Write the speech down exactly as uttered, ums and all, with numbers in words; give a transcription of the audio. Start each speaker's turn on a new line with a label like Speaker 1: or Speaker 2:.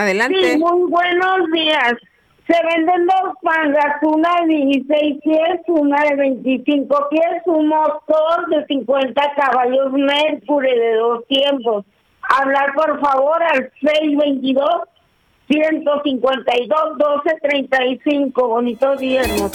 Speaker 1: Adelante.
Speaker 2: Sí, muy buenos días. Se venden dos pangas, una de dieciséis pies, una de veinticinco pies, un motor de cincuenta caballos Mercury de dos tiempos. Hablar por favor al seis veintidós, ciento cincuenta y dos, doce treinta y cinco. Bonito día, hermoso.